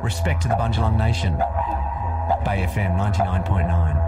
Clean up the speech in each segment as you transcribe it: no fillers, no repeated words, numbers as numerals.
Respect to the Bundjalung Nation. Bay FM 99.9.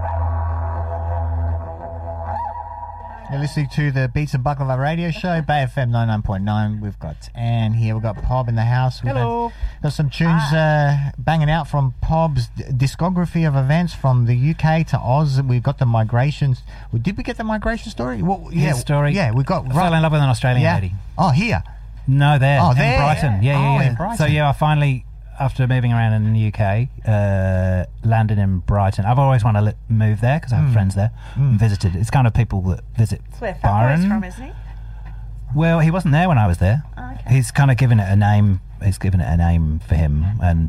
You're listening to the Beats and Baklava radio show, Bay FM 99.9. We've got Anne here. We've got Pob in the house. We've Hello. got some tunes banging out from Pob's discography of events from the UK to Oz. We've got the migrations. Did we get the migration story? Well, His story. Yeah, we got... I fell in love with an Australian lady. Oh, here. No, there. Oh, in there. Brighton. Yeah. in Brighton. So, I finally, after moving around in the UK, landed in Brighton. I've always wanted to move there because I have friends there and visited. It's kind of people that visit That's where Byron. Fatboy's from, isn't he? Well, he wasn't there when I was there. Oh, okay. He's kind of given it a name. He's given it a name for him and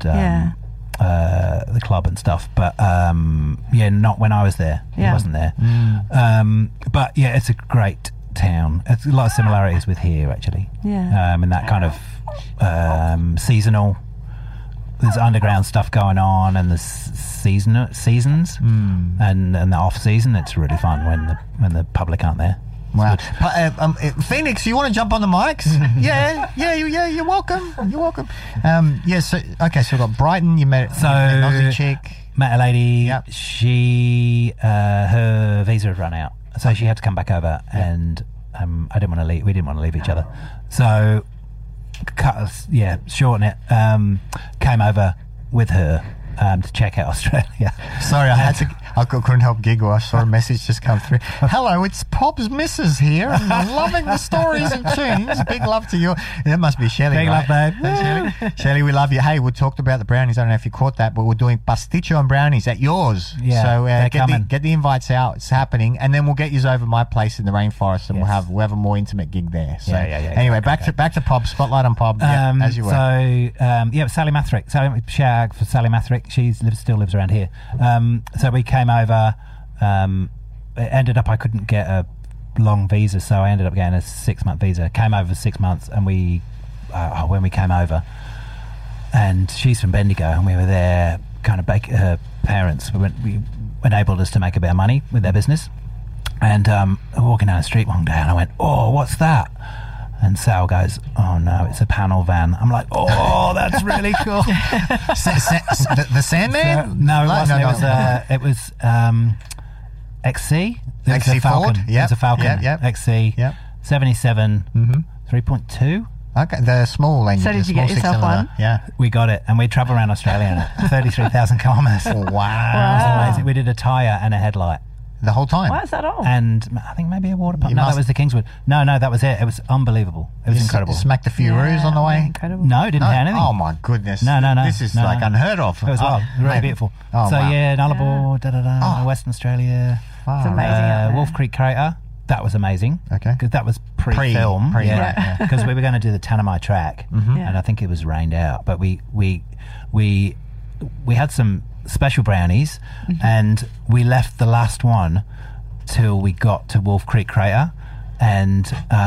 the club and stuff. But, not when I was there. Yeah. He wasn't there. But, it's a great town. It's a lot of similarities with here, actually. Yeah. In that kind of seasonal... There's underground stuff going on, and there's seasons, and the off season. It's really fun when the public aren't there. Wow. Phoenix, you want to jump on the mics? yeah, you're welcome. You're welcome. So we've got Brighton. You met an Aussie chick. Met a lady. Yep. She her visa had run out, so she had to come back over, and I didn't want to leave. We didn't want to leave each other, so. Shorten it. Came over with her to check out Australia. Sorry, I couldn't help giggle. I saw a message just come through. Hello, it's Pob's Missus here. I'm loving the stories and tunes. Big love to you. That must be Shelley. Big right? love, babe. Shelley. Shelley, we love you. Hey, we talked about the brownies. I don't know if you caught that, but we're doing pasticcio and brownies at yours. Yeah, so they're coming. get the invites out. It's happening, and then we'll get you over my place in the rainforest, and we'll have a more intimate gig there. So anyway, back to Pob. Spotlight on Pob. As you were. Sally Mathrick. Shout out for Sally Mathrick. She still lives around here. So we came over. It ended up I couldn't get a long visa, so I ended up getting a 6-month visa. Came over for 6 months, and when we came over, and she's from Bendigo, and we were there. Kind of her parents enabled us to make a bit of money with their business. And walking down the street one day, and I went, "Oh, what's that?" And Sal goes, "Oh no, it's a panel van." I'm like, "Oh, that's really cool." The Sandman? No, it wasn't. It was XC. XC Ford? It was a Falcon. Yep. XC. Yep. 77. 3.2. Okay, the small engine. So did you get yourself one? Yeah. We got it, and we travel around Australia in it. 33,000 kilometres. Wow. It was amazing. We did a tyre and a headlight. The whole time? Why is that all? And I think maybe a water pump. No, that was the Kingswood. No, that was it. It was unbelievable. It was incredible. Smacked a few roos on the way? Incredible. No, didn't have anything. Oh my goodness. No. This is unheard of. It was really beautiful. Oh, so wow. Nullarbor, Western Australia. It's amazing out there. Wolf Creek Crater. That was amazing. Okay. Because that was pre-film. Because we were going to do the Tanami track, and I think it was rained out. But we had some special brownies, and we left the last one till we got to Wolf Creek Crater, and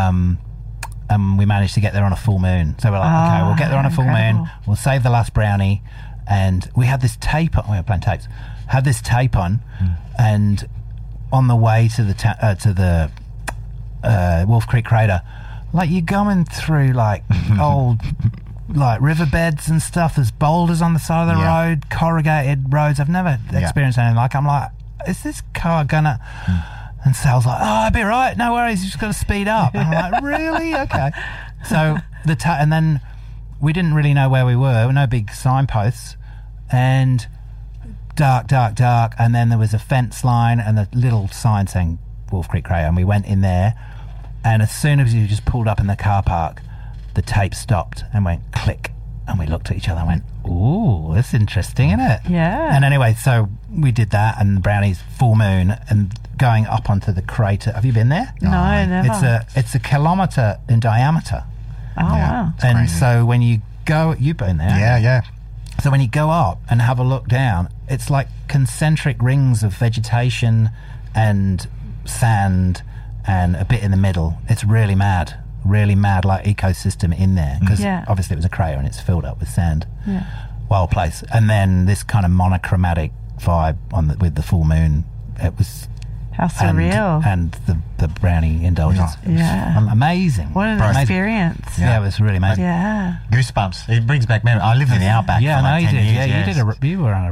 we managed to get there on a full moon. So we're like, okay, we'll get there on a full moon. We'll save the last brownie, and we had this tape on. We were playing tapes. Had this tape on, and on the way to the Wolf Creek Crater, like you're going through like old like riverbeds and stuff. There's boulders on the side of the road, corrugated roads. I've never experienced anything like. I'm like, is this car gonna? And Sal's like, oh, I'll be right. No worries. You just got to speed up. And I'm like, really? Okay. So and then we didn't really know where we were. No big signposts, and dark. And then there was a fence line and a little sign saying Wolf Creek Crater. And we went in there, and as soon as you just pulled up in the car park, the tape stopped and went click. And we looked at each other and went, ooh, that's interesting, isn't it? Yeah. And anyway, so we did that, and Brownie's full moon and going up onto the crater. Have you been there? No, never. It's a kilometre in diameter. Oh, wow. And crazy. so when you go, you've been there. Yeah. So when you go up and have a look down, it's like concentric rings of vegetation and sand and a bit in the middle. It's really mad like ecosystem in there, because obviously it was a crater and it's filled up with sand. Wild place. And then this kind of monochromatic vibe with the full moon. It was How surreal. And the brownie indulgence. Yeah. Amazing. What an Amazing. experience. Yeah, it was really amazing. Yeah. Goosebumps. It brings back memory. I lived in the outback Yeah, for no, like you 10 did. years. Yeah, you were on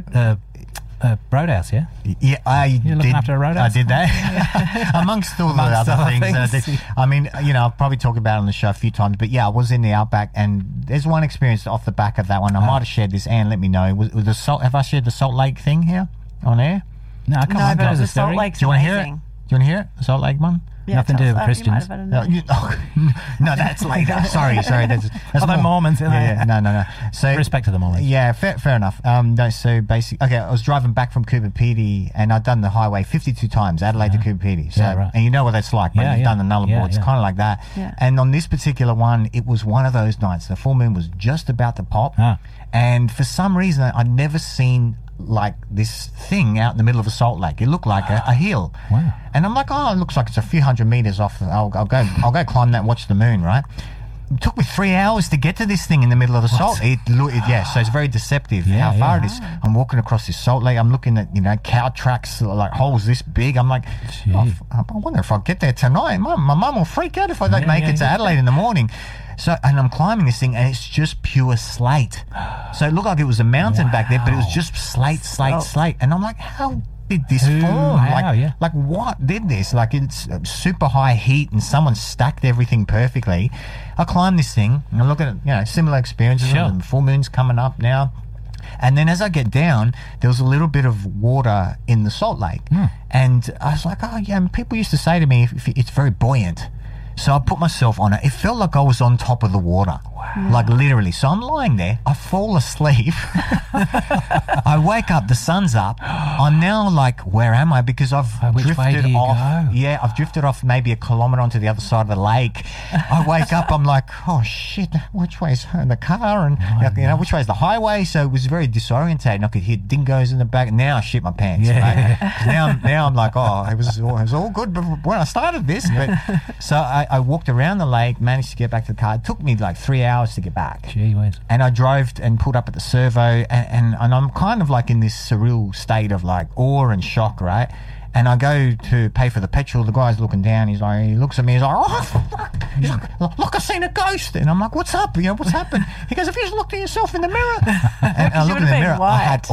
a roadhouse, yeah? Yeah, I You're looking after a roadhouse? I did that. Amongst all the Amongst other other things. I things. did. I mean, I'll probably talk about it on the show a few times, but yeah, I was in the outback, and there's one experience off the back of that one. I might have shared this. Anne, let me know. Was the Salt? Have I shared the Salt Lake thing here on air? No, I can't No, remember. but It was the a Salt story. Lake's Do you want to hear it? amazing. Do you want to hear it? The Salt Lake one? Yeah, Nothing to do tell with us. You might Christians. have had No, enough. no, that's later. Sorry. That's Although more. Mormons, Yeah, no. So Respect to the Mormons. Yeah, fair enough. No, so basically, okay, I was driving back from Cooper Pedy, and I'd done the highway 52 times, Adelaide to Cooper Pedy. So, Yeah, right. and you know what that's like, when Yeah, you've yeah. done the Nullarbor. Yeah, It's yeah. kind of like that. Yeah. And on this particular one, it was one of those nights. The full moon was just about to pop, and for some reason, I'd never seen like this thing out in the middle of a salt lake. It looked like a hill. Wow. And I'm like, it looks like it's a few hundred meters off. I'll go climb that and watch the moon, right? It took me 3 hours to get to this thing in the middle of the salt. So it's very deceptive how far it is. I'm walking across this salt lake. I'm looking at, cow tracks, like holes this big. I'm like, I wonder if I'll get there tonight. My mum will freak out if I don't make it to Adelaide in the morning. So, and I'm climbing this thing, and it's just pure slate. So it looked like it was a mountain back there, but it was just slate. And I'm like, how did this form? Like what did this? Like, it's super high heat, and someone stacked everything perfectly. I climb this thing, and I look at it, similar experiences. Sure. The full moon's coming up now. And then as I get down, there was a little bit of water in the salt lake. And I was like, and people used to say to me, it's very buoyant. So I put myself on it. It felt like I was on top of the water. Wow. Like literally. So I'm lying there. I fall asleep. I wake up. The sun's up. I'm now like, where am I? Because I've Which way drifted do you off. go? Yeah, I've drifted off maybe a kilometre onto the other side of the lake. I wake up. I'm like, oh shit, which way's the car? And which way's the highway? So it was very disorientating. I could hear dingoes in the back. Now I shit my pants. Yeah. Right? Now I'm like, it was all good when I started this. But so I walked around the lake, managed to get back to the car. It took me like 3 hours to get back. Gee whiz. And I drove and pulled up at the servo, and I'm kind of like in this surreal state of like awe and shock, right? And I go to pay for the petrol. The guy's looking down. He looks at me. He's like, he's like, look, I've seen a ghost. And I'm like, what's up? What's happened? He goes, have you just looked at yourself in the mirror? And I look in the mirror. I had